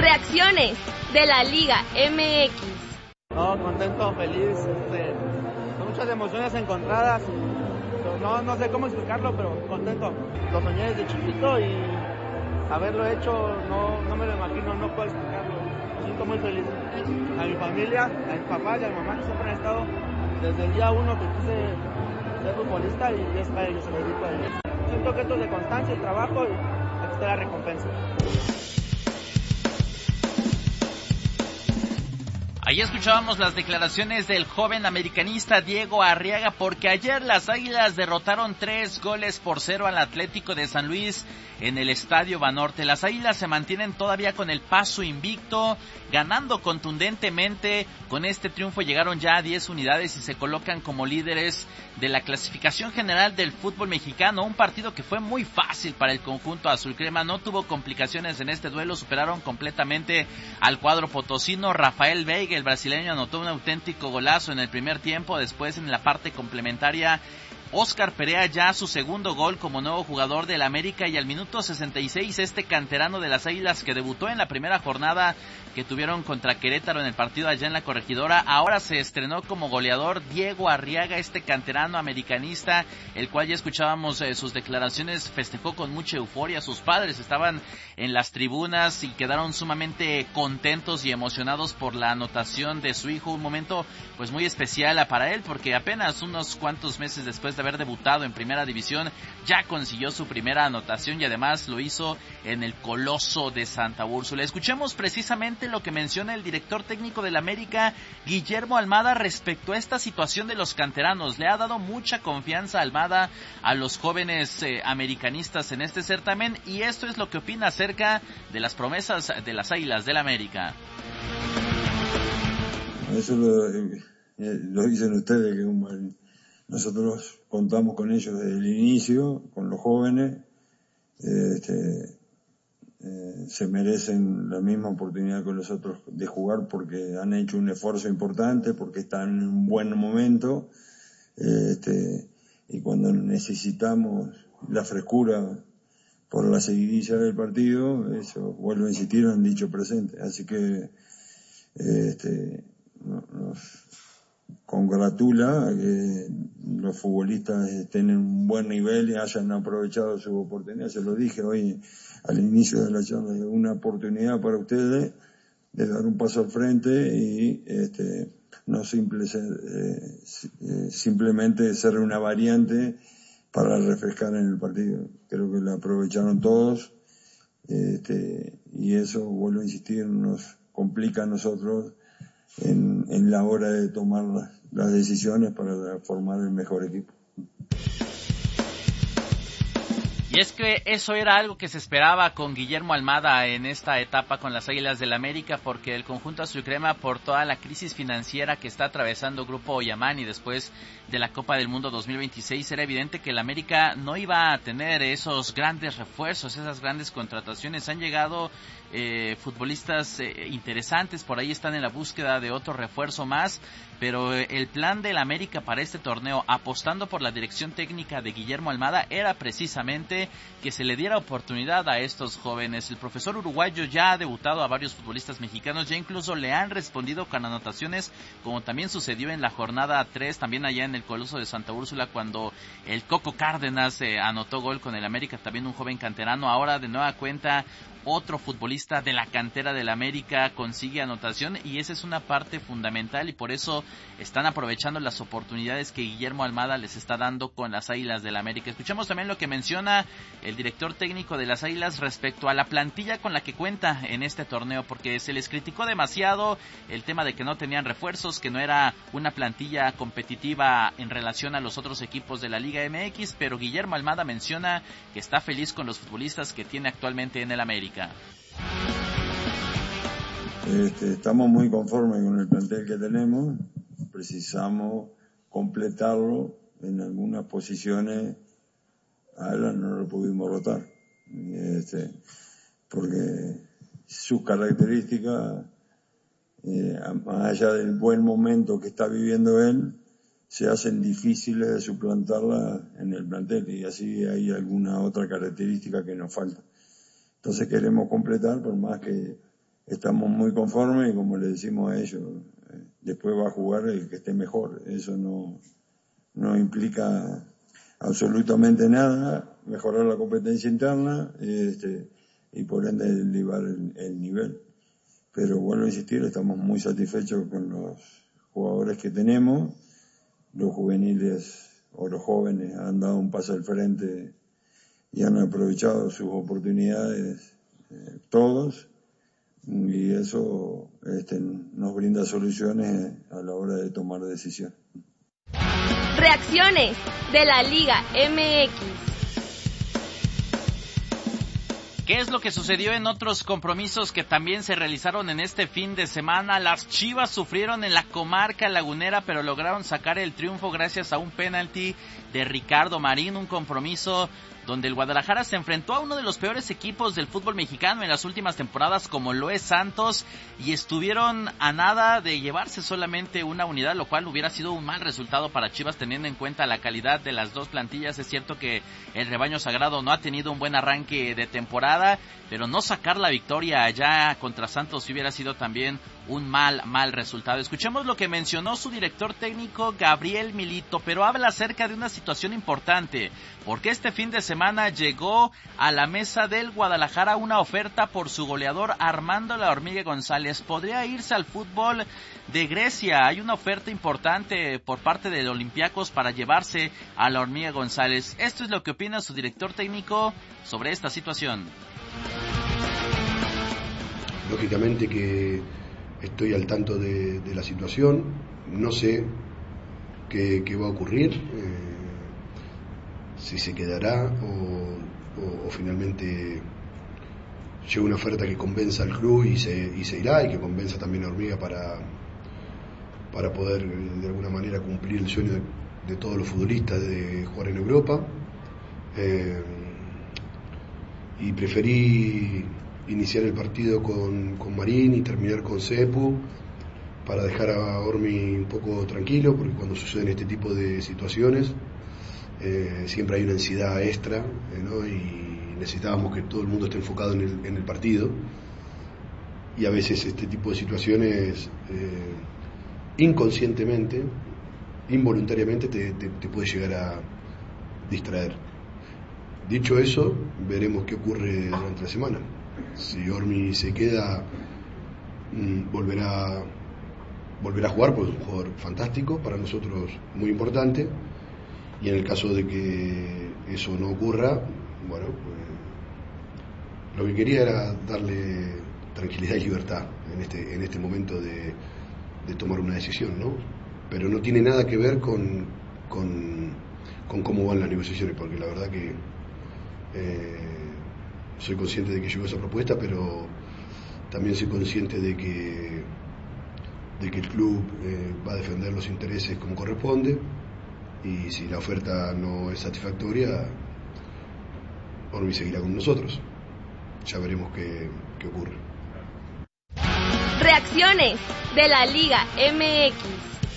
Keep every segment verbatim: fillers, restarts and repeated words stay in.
Reacciones de la Liga M X. No, contento, feliz, este, con muchas emociones encontradas. No, no sé cómo explicarlo, pero contento. Lo soñé desde chiquito y haberlo hecho no, no me lo imagino, no puedo explicarlo. Me siento muy feliz. A mi familia, a mi papá y a mi mamá que siempre han estado desde el día uno que quise ser futbolista y es para ellos, se lo dedico a ellos. Siento que esto es de constancia y trabajo y aquí está la recompensa. Ahí escuchábamos las declaraciones del joven americanista Diego Arriaga, porque ayer las Águilas derrotaron tres goles por cero al Atlético de San Luis en el Estadio Banorte. Las Águilas se mantienen todavía con el paso invicto, ganando contundentemente. Con este triunfo llegaron ya a diez unidades y se colocan como líderes de la clasificación general del fútbol mexicano. Un partido que fue muy fácil para el conjunto azul crema, no tuvo complicaciones en este duelo, superaron completamente al cuadro potosino. Rafael Veiga, el brasileño, anotó un auténtico golazo en el primer tiempo. Después, en la parte complementaria, Óscar Perea ya su segundo gol como nuevo jugador del América, y al minuto sesenta y seis este canterano de las Águilas, que debutó en la primera jornada que tuvieron contra Querétaro en el partido allá en la Corregidora, ahora se estrenó como goleador. Diego Arriaga, este canterano americanista, el cual ya escuchábamos eh, sus declaraciones, festejó con mucha euforia. Sus padres estaban en las tribunas y quedaron sumamente contentos y emocionados por la anotación de su hijo, un momento pues muy especial para él, porque apenas unos cuantos meses después de haber debutado en Primera División ya consiguió su primera anotación, y además lo hizo en el Coloso de Santa Úrsula. Escuchemos precisamente lo que menciona el director técnico del América, Guillermo Almada, respecto a esta situación de los canteranos. Le ha dado mucha confianza a Almada a los jóvenes eh, americanistas en este certamen, y esto es lo que opina acerca de las promesas de las Águilas del América. Eso lo, eh, lo dicen ustedes, que como el, nosotros contamos con ellos desde el inicio, con los jóvenes, eh, este, eh, se merecen la misma oportunidad que los otros de jugar, porque han hecho un esfuerzo importante, porque están en un buen momento, eh, este, y cuando necesitamos la frescura por la seguidilla del partido, eso, vuelvo a insistir, han dicho presente. Así que eh, este, nos congratula que los futbolistas estén en un buen nivel y hayan aprovechado su oportunidad. Se lo dije hoy al inicio de la charla, una oportunidad para ustedes de dar un paso al frente y este, no simple ser, eh, simplemente ser una variante para refrescar en el partido. Creo que lo aprovecharon todos, este, y eso, vuelvo a insistir, nos complica a nosotros en, en la hora de tomar las, las decisiones para formar el mejor equipo. Y es que eso era algo que se esperaba con Guillermo Almada en esta etapa con las Águilas del América, porque el conjunto azulcrema, por toda la crisis financiera que está atravesando Grupo Yamani después de la Copa del Mundo dos mil veintiséis, era evidente que el América no iba a tener esos grandes refuerzos, esas grandes contrataciones. Han llegado eh, futbolistas eh, interesantes, por ahí están en la búsqueda de otro refuerzo más, pero eh, el plan del América para este torneo, apostando por la dirección técnica de Guillermo Almada, era precisamente que se le diera oportunidad a estos jóvenes. El profesor uruguayo ya ha debutado a varios futbolistas mexicanos, ya incluso le han respondido con anotaciones, como también sucedió en la jornada tres, también allá en el Coloso de Santa Úrsula, cuando el Coco Cárdenas eh, anotó gol con el América, también un joven canterano. Ahora de nueva cuenta otro futbolista de la cantera del América consigue anotación, y esa es una parte fundamental, y por eso están aprovechando las oportunidades que Guillermo Almada les está dando con las Águilas del América. Escuchemos también lo que menciona el director técnico de las Águilas respecto a la plantilla con la que cuenta en este torneo, porque se les criticó demasiado el tema de que no tenían refuerzos, que no era una plantilla competitiva en relación a los otros equipos de la Liga M X, pero Guillermo Almada menciona que está feliz con los futbolistas que tiene actualmente en el América. Este, estamos muy conformes con el plantel que tenemos, precisamos completarlo en algunas posiciones. Ahora no lo pudimos rotar, este, porque sus características, eh, más allá del buen momento que está viviendo él, se hacen difíciles de suplantarla en el plantel, y así hay alguna otra característica que nos falta. Entonces queremos completar, por más que estamos muy conformes y como le decimos a ellos, después va a jugar el que esté mejor. Eso no, no implica absolutamente nada, mejorar la competencia interna este, y por ende elevar el, el nivel. Pero vuelvo a insistir, estamos muy satisfechos con los jugadores que tenemos. Los juveniles o los jóvenes han dado un paso al frente y han aprovechado sus oportunidades eh, todos, y eso este, nos brinda soluciones a la hora de tomar decisiones. Reacciones de la Liga M X. ¿Qué es lo que sucedió en otros compromisos que también se realizaron en este fin de semana? Las Chivas sufrieron en la comarca lagunera, pero lograron sacar el triunfo gracias a un penalti de Ricardo Marín, un compromiso donde el Guadalajara se enfrentó a uno de los peores equipos del fútbol mexicano en las últimas temporadas, como lo es Santos, y estuvieron a nada de llevarse solamente una unidad, lo cual hubiera sido un mal resultado para Chivas teniendo en cuenta la calidad de las dos plantillas. Es cierto que el rebaño sagrado no ha tenido un buen arranque de temporada, pero no sacar la victoria allá contra Santos hubiera sido también un mal, mal resultado. Escuchemos lo que mencionó su director técnico Gabriel Milito, pero habla acerca de una situación importante, porque este fin de semana llegó a la mesa del Guadalajara una oferta por su goleador Armando La Hormiga González. Podría irse al fútbol de Grecia. Hay una oferta importante por parte del Olympiacos para llevarse a La Hormiga González. Esto es lo que opina su director técnico sobre esta situación. Lógicamente que estoy al tanto de, de la situación, no sé qué, qué va a ocurrir, eh, si se quedará o, o, o finalmente llega una oferta que convenza al club y se, y se irá, y que convenza también a Hormiga para, para poder de alguna manera cumplir el sueño de, de todos los futbolistas de jugar en Europa. Eh, y preferí iniciar el partido con, con Marín y terminar con Cepu para dejar a Hormi un poco tranquilo, porque cuando suceden este tipo de situaciones eh, siempre hay una ansiedad extra, eh, ¿no? Y necesitábamos que todo el mundo esté enfocado en el, en el partido, y a veces este tipo de situaciones eh, inconscientemente, involuntariamente te, te, te puede llegar a distraer. Dicho eso, veremos qué ocurre durante la semana. Si Hormi se queda, mmm, volverá, volverá a jugar, porque es un jugador fantástico, para nosotros muy importante, y en el caso de que eso no ocurra, bueno, pues, lo que quería era darle tranquilidad y libertad en este, en este momento de, de tomar una decisión, ¿no? Pero no tiene nada que ver con, con, con cómo van las negociaciones, porque la verdad que Eh, soy consciente de que llegó esa propuesta, pero también soy consciente de que de que el club eh, va a defender los intereses como corresponde, y si la oferta no es satisfactoria, Hormi seguirá con nosotros. Ya veremos qué, qué ocurre. Reacciones de la Liga M X.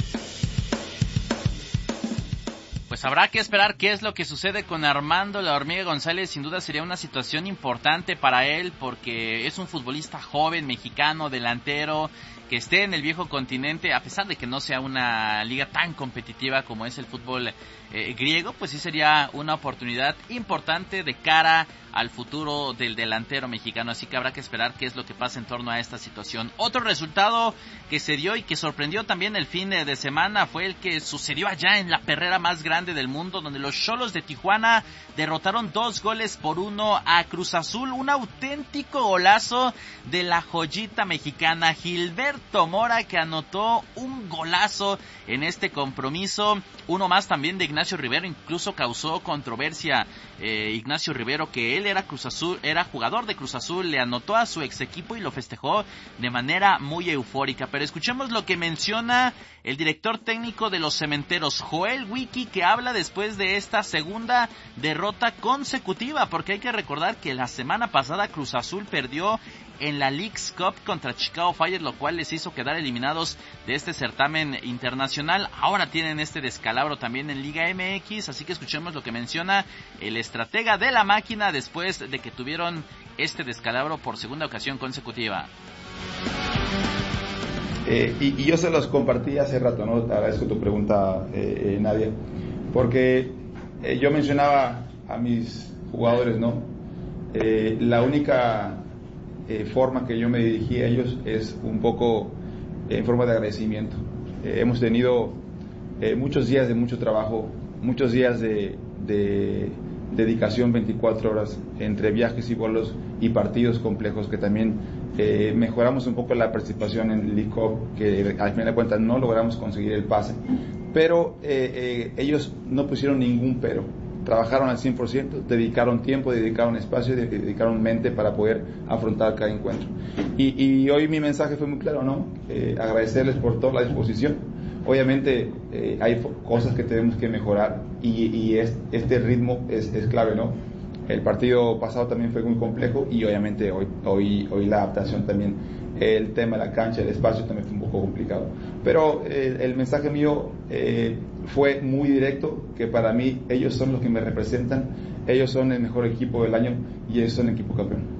Pues habrá que esperar qué es lo que sucede con Armando La Hormiga González. Sin duda sería una situación importante para él, porque es un futbolista joven, mexicano, delantero, que esté en el viejo continente, a pesar de que no sea una liga tan competitiva como es el fútbol eh, griego, pues sí sería una oportunidad importante de cara al futuro del delantero mexicano. Así que habrá que esperar qué es lo que pasa en torno a esta situación. Otro resultado que se dio y que sorprendió también el fin de semana fue el que sucedió allá en la perrera más grande del mundo, donde los Xolos de Tijuana derrotaron dos goles por uno a Cruz Azul. Un auténtico golazo de la joyita mexicana Gilberto Mora, que anotó un golazo en este compromiso. Uno más también de Ignacio Rivero, incluso causó controversia eh, Ignacio Rivero, que él era Cruz Azul, era jugador de Cruz Azul, le anotó a su ex equipo y lo festejó de manera muy eufórica. Pero escuchemos lo que menciona el director técnico de los Cementeros, Joel Wiki, que habla después de esta segunda derrota consecutiva, porque hay que recordar que la semana pasada Cruz Azul perdió en la Leagues Cup contra Chicago Fire, lo cual les hizo quedar eliminados de este certamen internacional. Ahora tienen este descalabro también en Liga M X, así que escuchemos lo que menciona el estratega de la máquina después de que tuvieron este descalabro por segunda ocasión consecutiva. Eh, y, y yo se los compartí hace rato, ¿no? Te agradezco tu pregunta, eh, eh, Nadia, porque eh, yo mencionaba a mis jugadores, ¿no? Eh, la única eh, forma que yo me dirigí a ellos es un poco en forma de agradecimiento. Eh, hemos tenido eh, muchos días de mucho trabajo, muchos días de, de dedicación veinticuatro horas entre viajes y vuelos y partidos complejos que también eh, mejoramos un poco la participación en el League Cup, que al final de cuentas no logramos conseguir el pase, pero eh, eh, ellos no pusieron ningún pero, trabajaron al cien por ciento, dedicaron tiempo, dedicaron espacio, dedicaron mente para poder afrontar cada encuentro. Y, y hoy mi mensaje fue muy claro, ¿no? Eh, agradecerles por toda la disposición. Obviamente eh, hay cosas que tenemos que mejorar y, y es, este ritmo es, es clave, ¿no? El partido pasado también fue muy complejo y obviamente hoy, hoy, hoy la adaptación también, el tema de la cancha, el espacio también fue un poco complicado. Pero eh, el mensaje mío eh, fue muy directo, que para mí ellos son los que me representan, ellos son el mejor equipo del año y ellos son el equipo campeón.